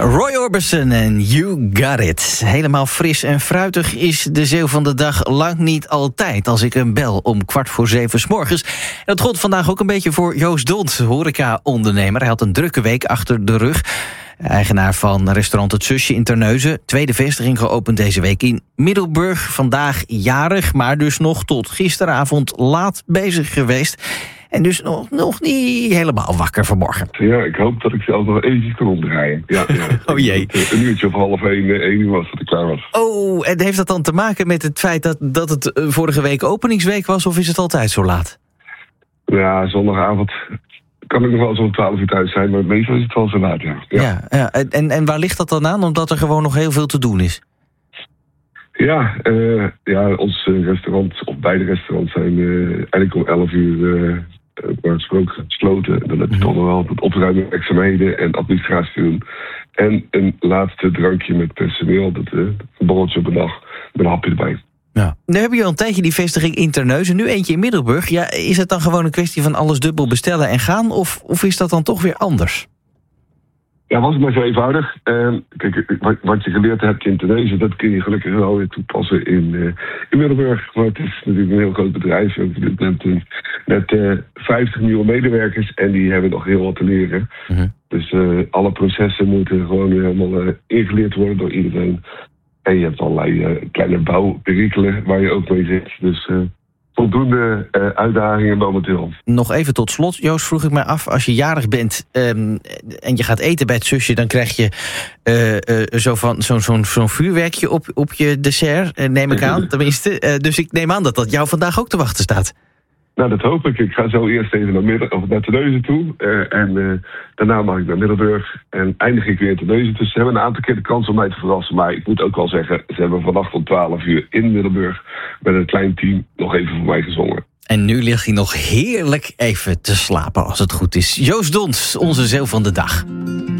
Roy Orbison en You Got It. Helemaal fris en fruitig is de Zeeuw van de dag lang niet altijd als ik hem bel om 6:15 's morgens. En dat gold vandaag ook een beetje voor Joost Dont, horeca-ondernemer. Hij had een drukke week achter de rug. Eigenaar van restaurant Het Zusje in Terneuzen. Tweede vestiging geopend deze week in Middelburg. Vandaag jarig, maar dus nog tot gisteravond laat bezig geweest. En dus nog niet helemaal wakker vanmorgen. Ja, ik hoop dat ik zelf nog eventjes kan omdraaien. Ja. Oh jee. Een uurtje of 1:30 was dat ik klaar was. Oh, en heeft dat dan te maken met het feit dat het vorige week openingsweek was? Of is het altijd zo laat? Ja, zondagavond kan ik nog wel zo'n 12 uur thuis zijn. Maar meestal is het wel zo laat, ja. Ja. En waar ligt dat dan aan? Omdat er gewoon nog heel veel te doen is? Ja, ons restaurant, of beide restaurants zijn eigenlijk om 11 uur gesloten. Dan heb je toch nog wel wat opruimwerkzaamheden en administratie doen. En een laatste drankje met personeel, dat een borreltje op een dag met een hapje erbij. Ja. Nu heb je al een tijdje die vestiging in Terneuzen, nu eentje in Middelburg. Ja, is het dan gewoon een kwestie van alles dubbel bestellen en gaan? Of is dat dan toch weer anders? Ja, was het maar zo eenvoudig. Kijk, wat je geleerd hebt in Terneuzen, dat kun je gelukkig wel weer toepassen in Middelburg. Maar het is natuurlijk een heel groot bedrijf. We hebben net 50 nieuwe medewerkers en die hebben nog heel wat te leren. Mm-hmm. Dus alle processen moeten gewoon weer helemaal ingeleerd worden door iedereen. En je hebt allerlei kleine bouwperikelen waar je ook mee zit. Dus voldoende uitdagingen momenteel. Nog even tot slot, Joost, vroeg ik mij af. Als je jarig bent en je gaat eten bij Het Zusje, dan krijg je zo'n vuurwerkje op je dessert, neem ik aan. Tenminste, dus ik neem aan dat jou vandaag ook te wachten staat. Nou, dat hoop ik. Ik ga zo eerst even naar Terneuzen toe. En daarna mag ik naar Middelburg. En eindig ik weer in Terneuzen. Dus ze hebben een aantal keer de kans om mij te verrassen. Maar ik moet ook wel zeggen, ze hebben vannacht om 12 uur in Middelburg met een klein team nog even voor mij gezongen. En nu ligt hij nog heerlijk even te slapen als het goed is. Joost Dont, onze Zeeuw van de dag.